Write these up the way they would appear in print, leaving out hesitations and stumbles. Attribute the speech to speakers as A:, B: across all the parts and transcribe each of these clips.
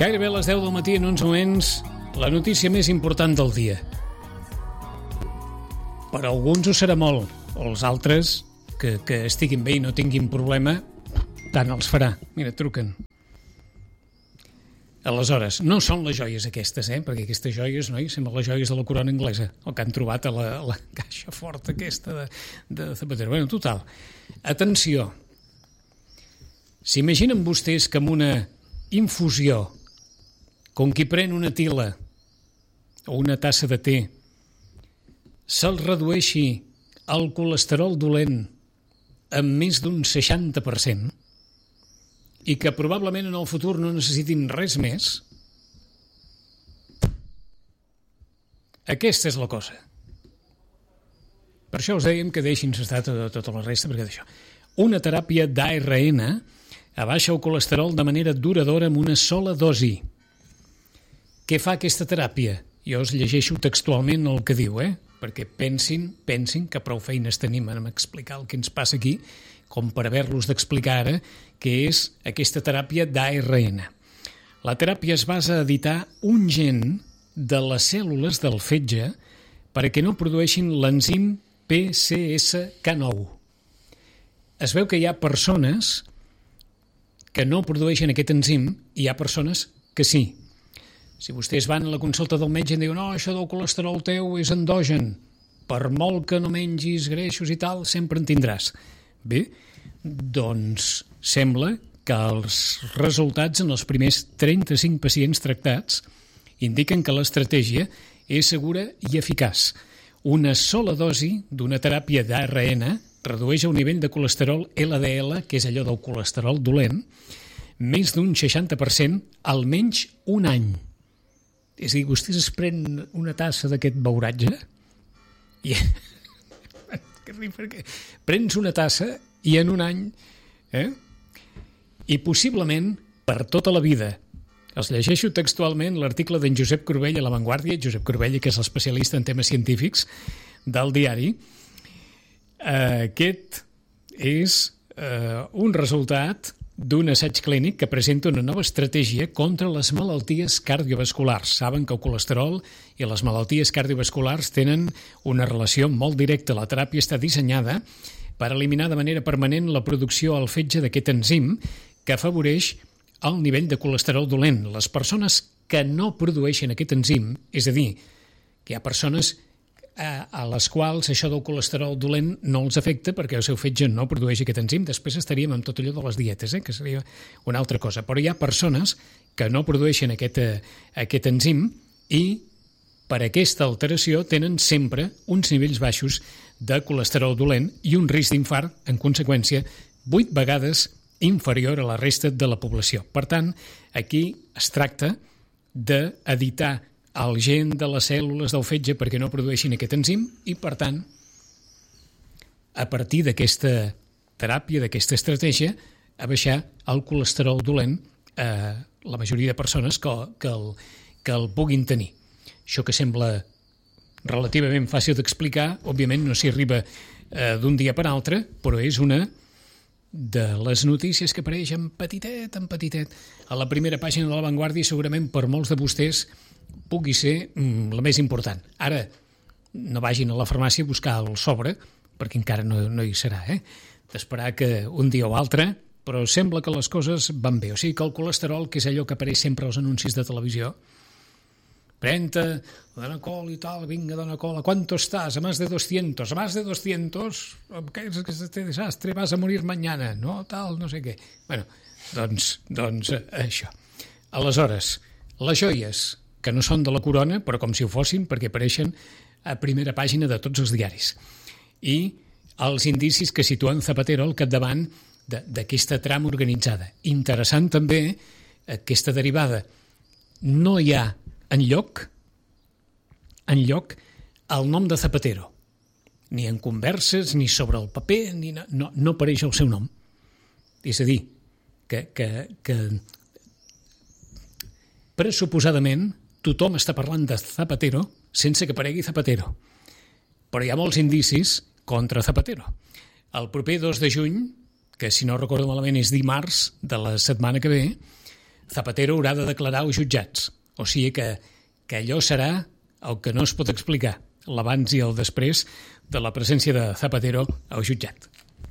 A: Gairebé a les 10 del matí, en uns moments, la notícia més important del dia. Per a alguns ho serà molt, els altres, que estiguin bé i no tinguin problema, tant els farà. Mira, truquen. Aleshores, no són les joies aquestes, perquè aquestes joies, noi, semblen les joies de la corona anglesa, el que han trobat a la caixa forta aquesta de Zapatero. Bueno, total. Atenció. S'imaginen vostès que amb una infusió, com qui pren una tila o una tassa de te, se'ls redueixi el colesterol dolent en més d'un 60%, i que probablement en el futur no necessitin res més? Aquesta és la cosa. Per això us dèiem que deixin-se estar tota la resta, perquè d'això. Una teràpia d'ARN abaixa el colesterol de manera duradora amb una sola dosi. Què fa aquesta teràpia? Jo us llegeixo textualment el que diu, perquè pensin que prou feines tenim en explicar el que ens passa aquí, com per haver-los d'explicar ara què és aquesta teràpia d'ARN. La teràpia es basa a editar un gen de les cèl·lules del fetge perquè no produeixin l'enzim PCSK9. Es veu que hi ha persones que no produeixen aquest enzim i hi ha persones que sí. Si vostès van a la consulta del metge i diuen no, això del colesterol teu és endogen, per molt que no mengis greixos i tal, sempre en tindràs. Bé, doncs sembla que els resultats en els primers 35 pacients tractats indiquen que l'estratègia és segura i eficaç. Una sola dosi d'una teràpia d'ARN redueix el nivell de colesterol LDL, que és allò del colesterol dolent, més d'un 60%, almenys un any. És a dir, vostès es prenen una tassa d'aquest beuratge i... perquè prens una tassa i en un any, i possiblement per tota la vida. Els llegeixo textualment l'article d'en Josep Corbella a La Vanguardia, Josep Corbella, que és l'especialista en temes científics del diari. Aquest és un resultat d'un assaig clínic que presenta una nova estratègia contra les malalties cardiovasculars. Saben que el colesterol i les malalties cardiovasculars tenen una relació molt directa. La teràpia està dissenyada per eliminar de manera permanent la producció al fetge d'aquest enzim que afavoreix el nivell de colesterol dolent. Les persones que no produeixen aquest enzim, és a dir, que hi ha persones a les quals això del colesterol dolent no els afecta perquè el seu fetge no produeix aquest enzim. Després estaríem amb tot allò de les dietes, que seria una altra cosa. Però hi ha persones que no produeixen aquest enzim i per aquesta alteració tenen sempre uns nivells baixos de colesterol dolent i un risc d'infart, en conseqüència, 8 vegades inferior a la resta de la població. Per tant, aquí es tracta d'editar el gen de les cèl·lules del fetge perquè no produeixin aquest enzim i, per tant, a partir d'aquesta teràpia, d'aquesta estratègia, abaixar el colesterol dolent a la majoria de persones que el puguin tenir. Això que sembla relativament fàcil d'explicar, òbviament no s'hi arriba d'un dia per altre, però és una de les notícies que apareix en petitet, a la primera pàgina de La Vanguardia, segurament per molts de vostès pugui ser la més important. Ara, no vagin a la farmàcia a buscar el sobre, perquè encara no hi serà, d'esperar que un dia o altre, però sembla que les coses van bé. O sigui que el colesterol, que és allò que apareix sempre als anuncis de televisió, pren-te, dona col i tal, vinga, dona col, ¿a cuánto estás? A más de 200. A más de 200, ¿qué es este desastre? Vas a morir mañana, no? Tal, no sé què. Bueno, doncs això. Aleshores, les joies, que no són de la corona, però com si ho fossin, perquè apareixen a primera pàgina de tots els diaris. I els indicis que situen Zapatero al capdavant d'aquesta trama organitzada. Interessant també aquesta derivada. No hi ha enlloc el nom de Zapatero, ni en converses, ni sobre el paper, no apareix el seu nom. És a dir, que pressuposadament tothom està parlant de Zapatero sense que aparegui Zapatero. Però hi ha molts indicis contra Zapatero. El proper 2 de juny, que si no recordo malament és dimarts de la setmana que ve, Zapatero haurà de declarar als jutjats. O sigui que allò serà el que no es pot explicar, l'abans i el després de la presència de Zapatero al jutjat.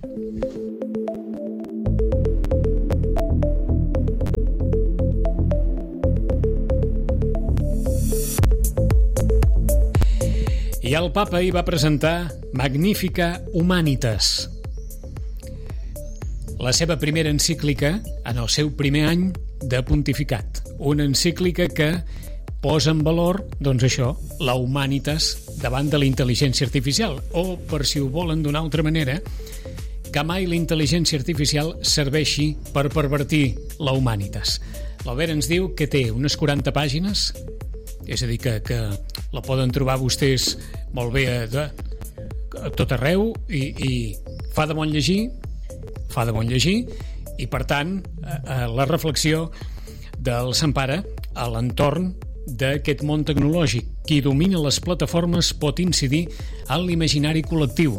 A: I el papa hi va presentar Magnifica Humanitas, la seva primera encíclica en el seu primer any de pontificat. Una encíclica que posa en valor, doncs això, la humanitas davant de la intel·ligència artificial, o, per si ho volen d'una altra manera, que mai la intel·ligència artificial serveixi per pervertir la humanitas. L'Albert ens diu que té unes 40 pàgines, és a dir, que la poden trobar vostès molt bé a tot arreu i fa de bon llegir, i per tant la reflexió del Sant Pare a l'entorn d'aquest món tecnològic. Qui domina les plataformes pot incidir en l'imaginari col·lectiu.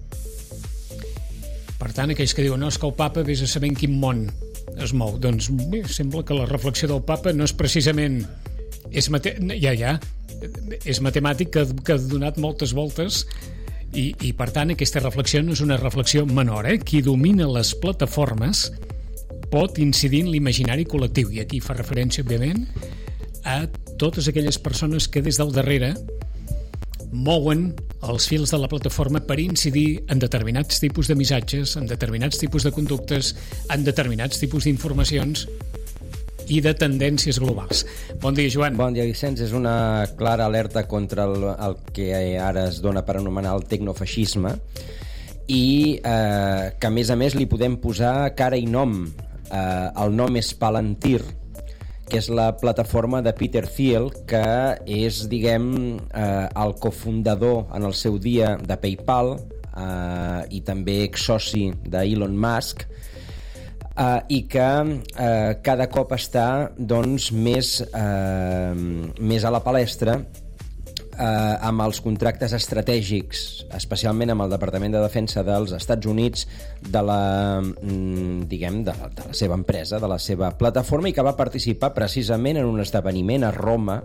A: Per tant, aquells que diuen no, és que el papa vés a saber en quin món es mou. Doncs bé, sembla que la reflexió del papa no és precisament... És matemàtic que ha donat moltes voltes i per tant aquesta reflexió no és una reflexió menor. Qui domina les plataformes pot incidir en l'imaginari col·lectiu, i aquí fa referència, òbviament, a totes aquelles persones que des del darrere mouen els fils de la plataforma per incidir en determinats tipus de missatges, en determinats tipus de conductes, en determinats tipus d'informacions i de tendències globals. Bon dia, Joan.
B: Bon dia, Vicenç. És una clara alerta contra el que ara es dona per anomenar el tecnofeixisme i que, a més, li podem posar cara i nom. El nom és Palantir, que és la plataforma de Peter Thiel, que és, diguem, el cofundador en el seu dia de PayPal i també exsoci d'Elon Musk, i que cada cop està doncs, més a la palestra amb els contractes estratègics, especialment amb el Departament de Defensa dels Estats Units, de la seva empresa, de la seva plataforma, i que va participar precisament en un esdeveniment a Roma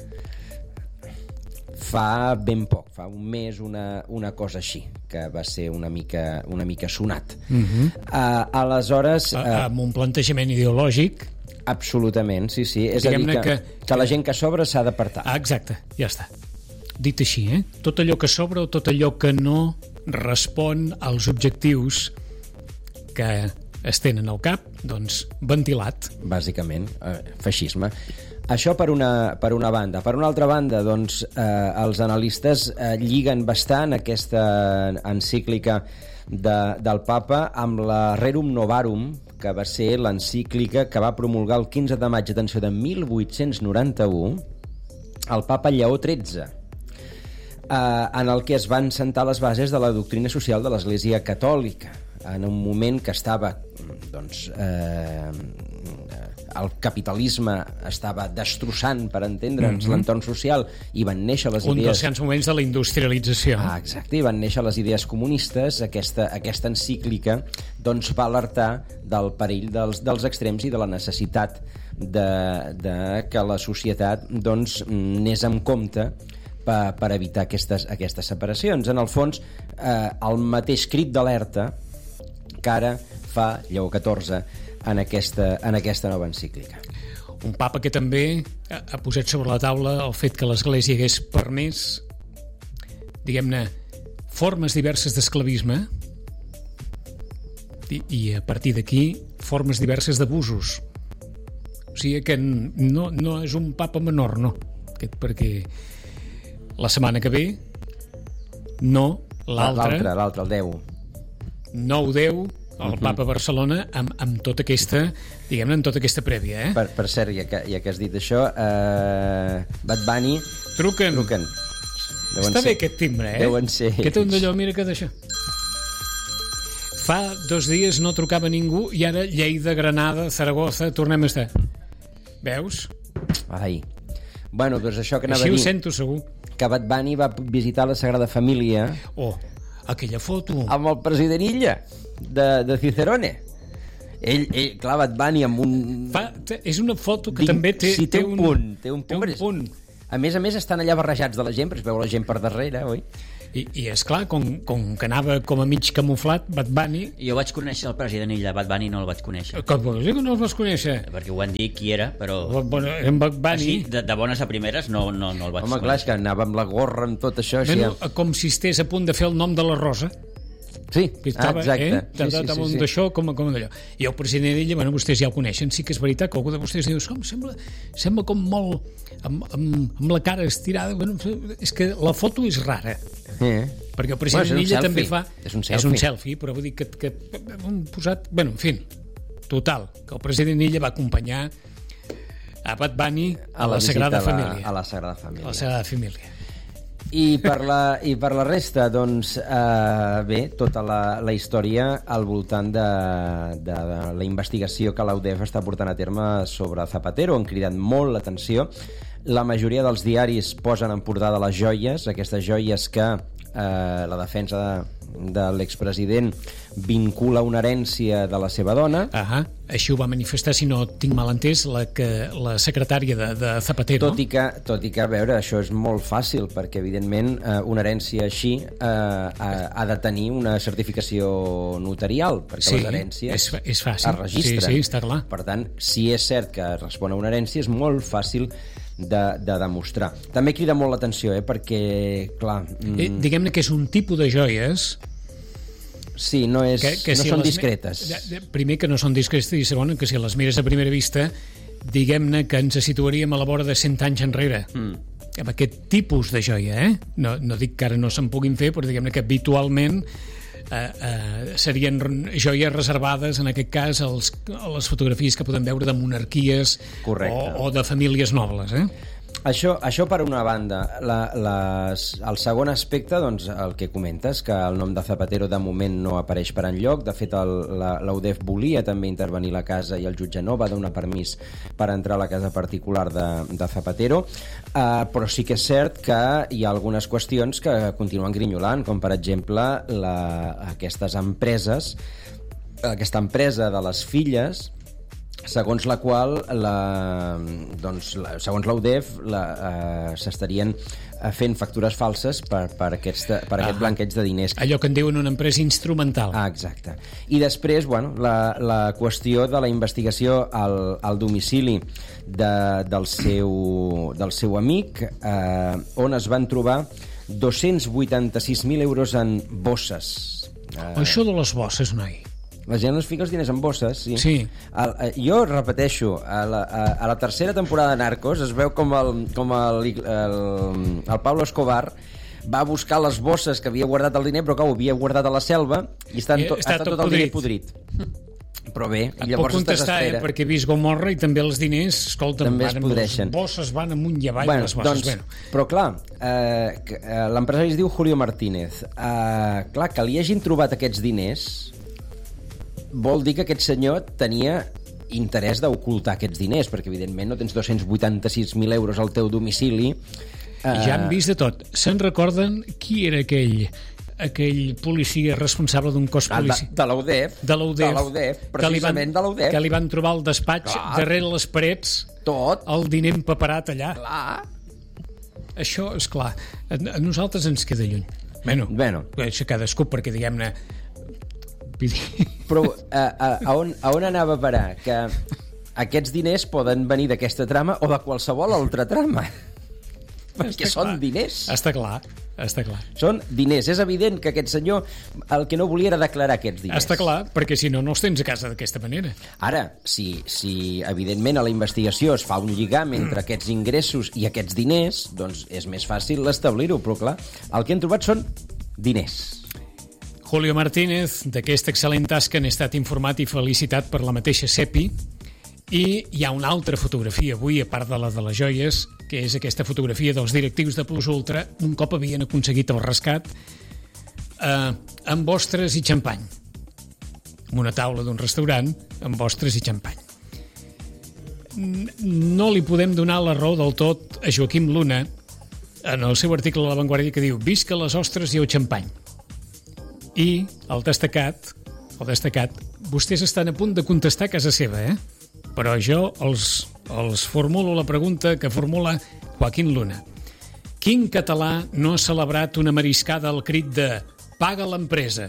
B: fa ben poc, fa un mes, una cosa així, que va ser una mica sonat. Aleshores...
A: Amb un plantejament ideològic...
B: Absolutament, sí. És a dir, que la gent que sobra s'ha d'apartar.
A: Exacte, ja està. Dit així, tot allò que sobra o tot allò que no respon als objectius que es tenen al cap, doncs ventilat.
B: Bàsicament, feixisme. Això per una banda. Per una altra banda, doncs, els analistes lliguen bastant aquesta encíclica del papa amb la Rerum Novarum, que va ser l'encíclica que va promulgar el 15 de maig, atenció, de 1891, el papa Lleó XIII, en el que es van sentar les bases de la doctrina social de l'Església Catòlica, en un moment que estava, doncs, el capitalisme estava destrossant, per entendre'ns, l'entorn social, i van néixer les idees...
A: Un dels grans moments de la industrialització.
B: Exacte, i van néixer les idees comunistes. Aquesta encíclica doncs, va alertar del perill dels extrems i de la necessitat de que la societat doncs, anés amb compte per evitar aquestes separacions. En el fons, el mateix crit d'alerta que ara fa Lleó XIV en aquesta nova encíclica.
A: Un papa que també ha posat sobre la taula el fet que l'Església hagués permès, diguem-ne, formes diverses d'esclavisme i a partir d'aquí formes diverses d'abusos. O sigui que no és un papa menor, no. Perquè la setmana que ve l'altre,
B: el 10.
A: 9-10, el papa a Barcelona amb tota aquesta, diguem-ne, amb tota aquesta prèvia.
B: Per cert, ja que has dit això, Bad Bunny...
A: Truquen. Està bé aquest timbre,
B: Deuen ser ells.
A: Que té un d'allò, mira que d'això. Fa 2 dies no trucava ningú i ara Lleida, Granada, Zaragoza, tornem a estar. Veus?
B: Ai. Bueno, doncs això que anava
A: a dir...
B: Així
A: ho sento, segur.
B: Que Bad Bunny va visitar la Sagrada Família...
A: Oh, aquella foto.
B: Amb el president Illa, de Cicerone. clar, Bad Bunny amb un...
A: És una foto que també té...
B: Sí, té un punt.
A: Té un punt.
B: A més, estan allà barrejats de la gent, però es veu la gent per darrere, oi?
A: I esclar, com que anava com a mig camuflat, Bad Bunny...
C: Jo vaig conèixer el president Illa, Bad Bunny no el vaig conèixer.
A: Com vols dir que no el vas conèixer?
C: Perquè ho van dir qui era, però...
A: Bueno, en Bad Bunny...
C: Així, de bones a primeres, no el vaig conèixer.
B: Home, clar, és que anava amb la gorra, amb tot això...
A: Bueno, com si estigués a punt de fer el nom de la Rosa.
B: Sí,
A: estava,
B: exacte.
A: Sí. D'això, com d'allò. I el president d'ella, bueno, vostès ja el coneixen, sí que és veritat que algú de vostès diu, sembla com molt amb la cara estirada. Bueno, és que la foto és rara. Perquè el president d'ella també fa...
B: És un
A: selfie, però vull dir que hem posat... Bueno, en fi, total, que el president d'ella va acompanyar a Bad Bunny a la Sagrada Família.
B: A la Sagrada Família.
A: A la Sagrada Família.
B: I per la resta, doncs, bé, tota la història al voltant de la investigació que l'UDEF està portant a terme sobre Zapatero. Han cridat molt l'atenció. La majoria dels diaris posen en portada les joies, aquestes joies que la defensa de l'expresident vincula una herència de la seva dona.
A: Així ho va manifestar, si no tinc mal entès, la secretària de Zapatero.
B: Tot i que, a veure, això és molt fàcil, perquè, evidentment, una herència així ha de tenir una certificació notarial, perquè les herències
A: és fàcil.
B: Es registren.
A: Sí, està clar.
B: Per tant, si és cert que respon a una herència, és molt fàcil de demostrar. També crida molt l'atenció, perquè, clar...
A: Diguem-ne que és un tipus de joies...
B: Sí, no són discretes.
A: Primer, que no són discretes, i segon, que si les mires a primera vista, diguem-ne que ens situaríem a la vora de 100 anys enrere. Amb aquest tipus de joia, No dic que ara no se'n puguin fer, però diguem-ne que habitualment serien joies reservades, en aquest cas, a les fotografies que podem veure de monarquies o de famílies nobles,
B: Això per una banda. El segon aspecte, doncs, el que comentes, que el nom de Zapatero de moment no apareix per enlloc. De fet, l'UDEF volia també intervenir a la casa i el jutge no va donar permís per entrar a la casa particular de Zapatero, però sí que és cert que hi ha algunes qüestions que continuen grinyolant, com per exemple aquestes empreses, aquesta empresa de les filles, segons la qual segons l'UDEF s'estarien fent factures falses per aquest blanqueig de diners.
A: Allò que en diuen una empresa instrumental.
B: Exacte. I després, la qüestió de la investigació al domicili del seu amic, on es van trobar 286.000 euros en bosses.
A: Això de les bosses, noi.
B: La gent es fica els diners en bosses,
A: sí.
B: Jo repeteixo, a la tercera temporada de Narcos es veu com el Pablo Escobar va buscar les bosses que havia guardat el diner, però que ho havia guardat a la selva i està tot el diner podrit. Però bé,
A: et puc contestar, perquè he vist Gomorra i també els diners, escolta,
B: també es podreixen.
A: Les bosses van amunt i avall, les bosses.
B: Però clar, l'empresari es diu Julio Martínez. Clar, que li hagin trobat aquests diners vol dir que aquest senyor tenia interès d'ocultar aquests diners, perquè evidentment no tens 286.000 euros al teu domicili.
A: Ja han vist de tot. Se'n recorden qui era aquell policia responsable d'un cos policial?
B: De l'UDEF, precisament de l'UDEF.
A: Que li van trobar al despatx, darrere les parets,
B: tot
A: el diner empaperat allà.
B: Clar.
A: Això, és clar, a nosaltres ens queda lluny. Bueno. Això cadascú, perquè diguem-ne...
B: Però a on anava a parar? Que aquests diners poden venir d'aquesta trama o de qualsevol altra trama, perquè són diners.
A: Està clar.
B: Són diners. És evident que aquest senyor el que no volia era declarar aquests diners.
A: Està clar, perquè si no, no els tens a casa d'aquesta manera.
B: Ara, si evidentment a la investigació es fa un lligam entre aquests ingressos i aquests diners, doncs és més fàcil establir-ho, però clar, el que hem trobat són diners.
A: Julio Martínez, d'aquesta excel·lent tasca n'he estat informat i felicitat per la mateixa CEPI, i hi ha una altra fotografia avui, a part de la de les joies, que és aquesta fotografia dels directius de Plus Ultra, un cop havien aconseguit el rescat, amb ostres i xampany. En una taula d'un restaurant, amb ostres i xampany. No li podem donar la raó del tot a Joaquim Luna en el seu article a La Vanguardia, que diu «Visca les ostres i el xampany». I el destacat vostès estan a punt de contestar a casa seva, però jo els formulo la pregunta que formula Joaquín Luna. Quin català no ha celebrat una mariscada al crit de «Paga l'empresa»?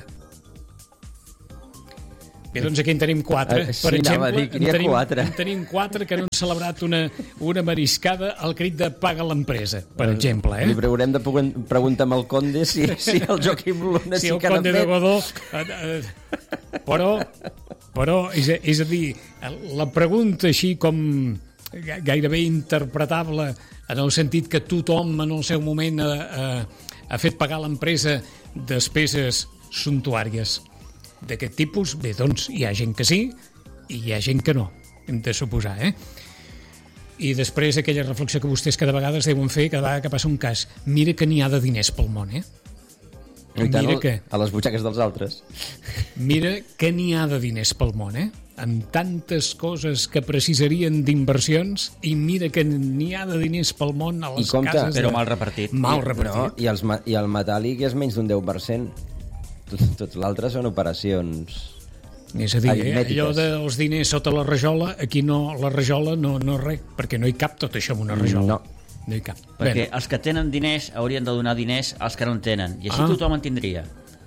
A: Bé, doncs aquí en tenim 4.
B: Sí,
A: Per exemple,
B: en
A: tenim 4 que no han celebrat una mariscada al crit de «Paga l'empresa», per exemple.
B: Li haurem de preguntar amb el conde si el Joaquim Luna
A: sí
B: que n'ha
A: fet. De Godó, però, és a dir, la pregunta així com gairebé interpretable en el sentit que tothom en el seu moment ha fet pagar a l'empresa despeses suntuàries d'aquest tipus. Bé, doncs hi ha gent que sí i hi ha gent que no, hem de suposar, I després aquella reflexió que vostès cada vegada es deuen fer cada vegada que passa un cas. Mira que n'hi ha de diners pel món,
B: Mira que a les butxaques dels altres.
A: Mira que n'hi ha de diners pel món, amb tantes coses que precisarien d'inversions, i mira que n'hi ha de diners pel món a les cases.
C: Però mal repartit.
A: Mal repartit.
B: No, i el metàl·lic és menys d'un 10%. Tot l'altre són operacions
A: és a dir,
B: aritmètiques.
A: allò dels diners sota la rajola, aquí no, la rajola no res, perquè no hi cap tot això en una rajola. No hi cap.
C: Perquè els que tenen diners haurien de donar diners als que no en tenen, i així tothom en tindria.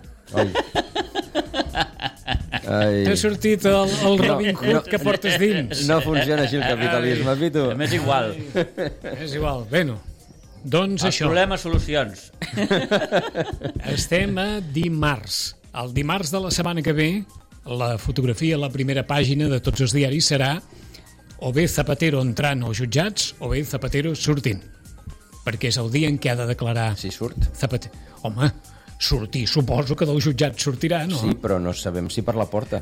A: T'ha sortit el Robin Hood que portes dins.
B: No funciona així el capitalisme, Pitu.
C: M'és igual.
A: És igual. Bueno, doncs
C: els
A: això.
C: Problemes, solucions.
A: Estem a dimarts. El dimarts de la setmana que ve, la fotografia a la primera pàgina de tots els diaris serà o bé Zapatero entrant als jutjats o bé Zapatero sortint. Perquè és el dia en què ha de declarar...
B: Si surt.
A: Zapatero. Home, sortir, suposo que del jutjat sortirà, no?
B: Sí, però no sabem si per la porta.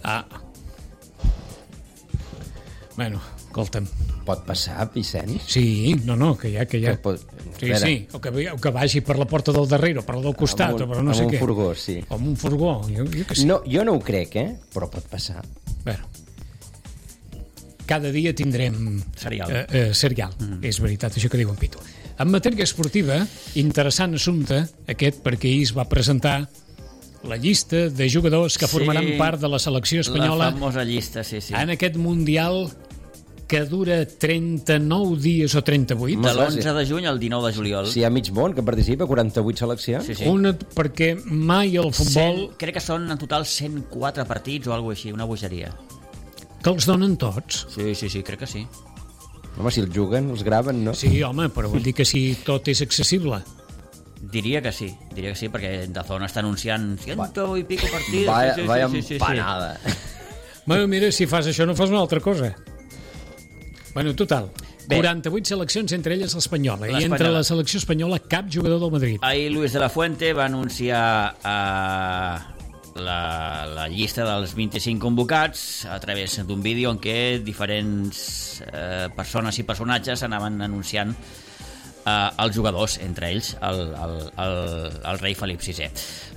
A: Bueno, escolta'm.
B: Pot passar, Vicenç?
A: Sí, no, que ja. Sí, o que vagi per la porta del darrere, o per la del costat, o per no sé què.
B: Amb un furgó, sí.
A: Com un furgó, jo que sí.
B: No, jo no ho crec, però pot passar.
A: Bueno, cada dia tindrem serial. És veritat, això que diu en Pitu. En matèria esportiva, interessant assumpte aquest, perquè ahir es va presentar la llista de jugadors que formaran part de la selecció espanyola.
C: La famosa llista, sí.
A: En aquest Mundial que dura 39 dies o 38.
C: De l'11 de juny al 19 de juliol.
B: Si hi ha mig món que participa, 48 seleccions.
C: Sí.
A: Perquè mai el futbol...
C: Crec que són en total 104 partits o alguna així, una bogeria.
A: Que els donen tots?
C: Sí, crec que sí.
B: Home, si els juguen, els graven, no?
A: Sí, home, però vull dir que si tot és accessible.
C: Diria que sí, perquè Dazón està anunciant 100 i pico partits.
B: Vaya empanada.
A: Bueno, mira, si fas això no fas una altra cosa. Bueno, total, 48 seleccions, entre elles l'espanyola. I entre la selecció espanyola cap jugador del Madrid.
C: Ahir Luis de la Fuente va anunciar la llista dels 25 convocats a través d'un vídeo en què diferents persones i personatges anaven anunciant els jugadors, entre ells el rei Felip VI.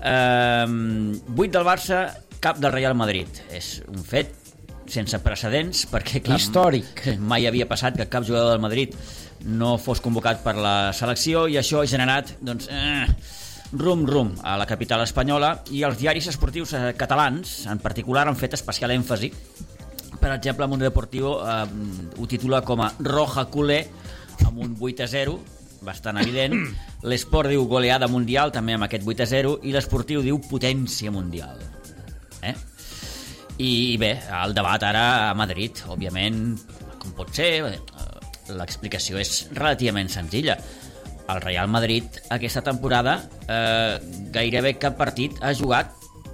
C: 8 del Barça, cap del Real Madrid. És un fet sense precedents, perquè clar,
B: històric.
C: Mai havia passat que cap jugador del Madrid no fos convocat per la selecció, i això ha generat rum a la capital espanyola, i els diaris esportius catalans en particular han fet especial èmfasi. Per exemple, el Mundo Deportivo ho titula com a Roja Culé, amb un 8-0 bastant evident. L'Esport diu goleada mundial, també amb aquest 8-0, i l'Esportiu diu potència mundial. I bé, el debat ara a Madrid, òbviament, com pot ser, l'explicació és relativament senzilla. El Real Madrid aquesta temporada gairebé cap partit ha jugat.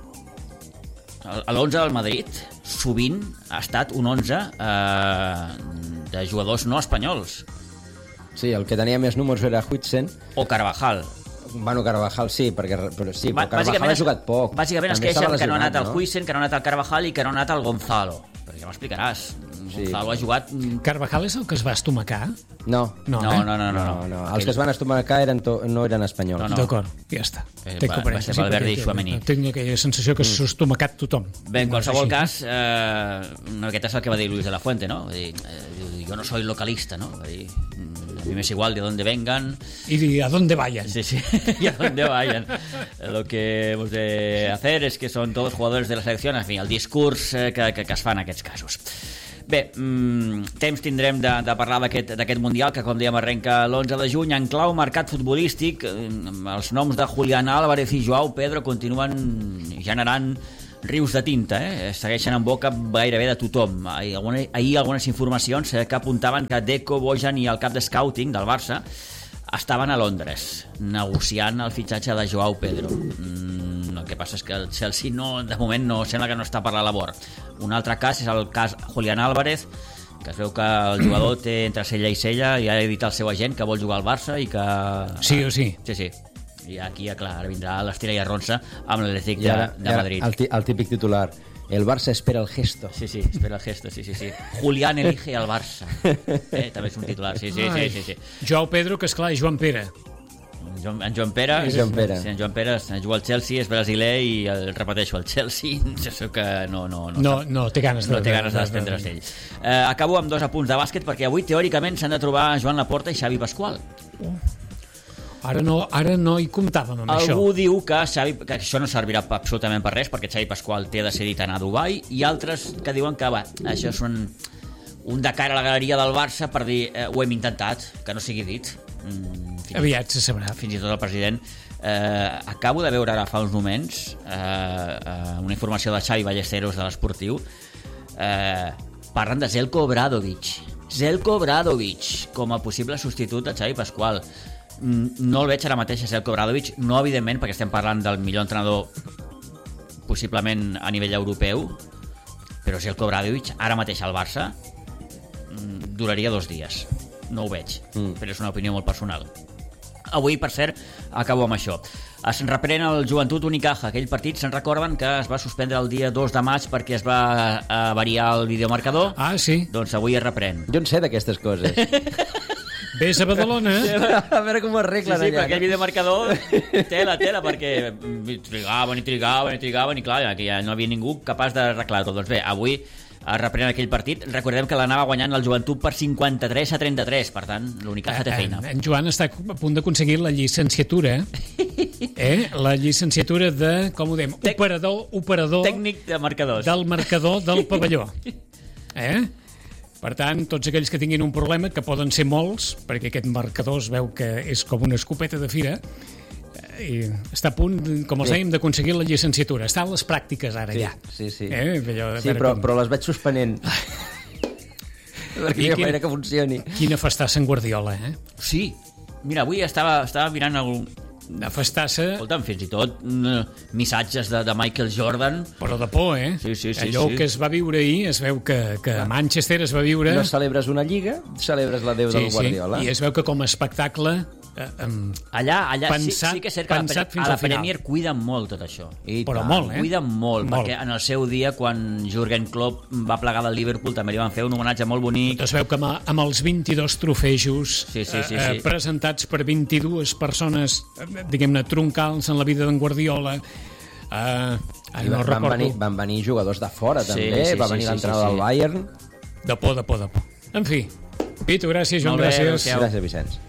C: L'11 del Madrid sovint ha estat un 11 de jugadors no espanyols.
B: Sí, el que tenia més números era Huitzen
C: o Carvajal.
B: Bueno, Carvajal sí, però Carvajal ha jugat poc.
C: Bàsicament es queixen que no ha anat el Huitzen, que no ha anat el Carvajal i que no ha anat el Gonzalo. Però ja m'explicaràs. Gonzalo ha jugat...
A: Carvajal és el que es va estomacar?
B: No. Els que es van estomacar no eren espanyols.
A: No. D'acord, ja està.
C: Va ser Valverde i Tchouaméni.
A: Tinc aquella sensació que s'ha estomacat tothom.
C: Bé, en qualsevol cas, aquest és el que va dir Luis de la Fuente, no? Jo no soy localista, no? a mí me es igual de dónde vengan.
A: Y a dónde vayan.
C: Sí, y a dónde vayan. Lo que hemos de hacer es que son todos jugadores de la selecció, en fi, el discurs que es fa en aquests casos. Bé, temps tindrem de parlar d'aquest Mundial, que com dèiem arrenca l'11 de juny. En clau mercat futbolístic, els noms de Julián Álvarez i Joao Pedro continuen generant rius de tinta, segueixen en boca gairebé de tothom. Ahir algunes informacions que apuntaven que Deco, Bojan i el cap de scouting del Barça estaven a Londres negociant el fitxatge de Joao Pedro. El que passa és que el Chelsea de moment sembla que no està per la labor. Un altre cas és el cas Julián Álvarez, que es veu que el jugador té entre cella i cella i ha dit al seu agent que vol jugar al Barça i que...
A: Sí o sí.
C: Sí. I aquí, clar, ara vindrà l'estira i arronsa amb l'Atlètic de Madrid.
B: El típic titular: el Barça espera el gesto.
C: Sí, espera el gesto, sí. Julián elige al Barça. També és un titular, sí.
A: Joao Pedro, que esclar és Joan Pere.
C: En Joan Pere. Sí, en Joan Pere juga al Chelsea, és brasiler i repeteixo, el Chelsea
A: no té ganes
C: de desprendre's d'ell. Acabo amb 2 apunts de bàsquet, perquè avui teòricament s'han de trobar Joan Laporta i Xavi Pascual.
A: Ara no hi comptàvem amb això.
C: Algú diu que això no servirà absolutament per res, perquè Xavi Pascual té decidit anar a Dubai, i altres que diuen que això és un de cara a la galeria del Barça per dir ho hem intentat, que no sigui dit.
A: Aviat se sabrà.
C: Fins i tot el president. Acabo de veure ara fa uns moments una informació de Xavi Ballesteros de l'Esportiu. Parlen de Željko Obradović com a possible substitut de Xavi Pascual. No el veig ara mateix a Željko Obradović, no evidentment perquè estem parlant del millor entrenador possiblement a nivell europeu, però Željko Obradović ara mateix al Barça duraria 2 dies. No ho veig, però és una opinió molt personal. Avui, per cert, acabo amb això. Es reprèn el Joventut Unicaja. Aquell partit, se'n recorden que es va suspendre el dia 2 de maig perquè es va variar el videomarcador?
A: Ah, sí.
C: Doncs avui es reprèn.
B: Jo en sé d'aquestes coses.
A: Ves a Badalona.
B: A veure com ho arreglen allà.
C: Sí, perquè el videomarcador tela, perquè trigaven i clar, que ja no havia ningú capaç d'arreglar-ho. Doncs bé, avui es reprèn aquell partit. Recordem que l'anava guanyant el Joventut per 53-33, per tant, l'Unicaja té feina.
A: En Joan està a punt d'aconseguir la llicenciatura, la llicenciatura de, com ho dèiem, operador
C: tècnic de marcadors.
A: Del marcador del pavelló. Per tant, tots aquells que tinguin un problema, que poden ser molts, perquè aquest marcador es veu que és com una escopeta de fira, i està a punt, com els dèiem, d'aconseguir la llicenciatura. Està a les pràctiques ara, ja.
B: Sí. Però les veig suspenent. Perquè no que funcioni.
A: Quina festassa en Guardiola,
C: Sí. Mira, avui estava mirant
A: de festassa.
C: Escolta'm, fins i tot missatges de Michael Jordan.
A: Però de por,
C: Sí.
A: Allò que es va viure ahir, es veu que a Manchester es va viure...
B: No celebres una lliga, celebres la Déu del Guardiola.
A: I es veu que com a espectacle...
C: Allà
A: pensat,
C: sí que és cert que a la Premier cuiden molt tot això.
A: Però molt,
C: Cuiden molt, perquè en el seu dia, quan Jürgen Klopp va plegar del Liverpool, també li van fer un homenatge molt bonic.
A: Es veu que amb els 22 trofejos presentats per 22 persones, diguem-ne, troncals en la vida d'en Guardiola...
B: Van venir jugadors de fora, també. Va venir l'entrenador del Bayern.
A: De por. En fi, Pitu, gràcies, Joan, gràcies.
B: Gràcies, Vicenç.